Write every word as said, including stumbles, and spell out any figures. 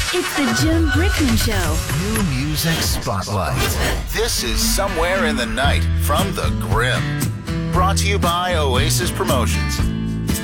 It's the Jim Brickman Show. New Music Spotlight. This is Somewhere in the Night from the Grim. Brought to you by Oasis Promotions.